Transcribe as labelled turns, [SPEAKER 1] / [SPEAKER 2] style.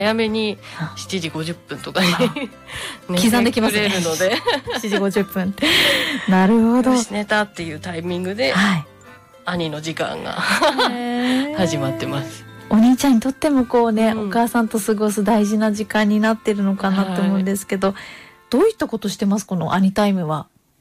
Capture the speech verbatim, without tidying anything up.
[SPEAKER 1] 早めにしちじごじゅっぷんとかに
[SPEAKER 2] 刻んできますね。
[SPEAKER 1] 寝てくれるので
[SPEAKER 2] しちじごじゅっぷんってなるほど。
[SPEAKER 1] よし寝たっていうタイミングで、はい、兄の時間が始まってます。
[SPEAKER 2] お兄ちゃんにとってもこうね、うん、お母さんと過ごす大事な時間になってるのかなと思うんですけど、はい、どういったことしてますこの兄タイムは？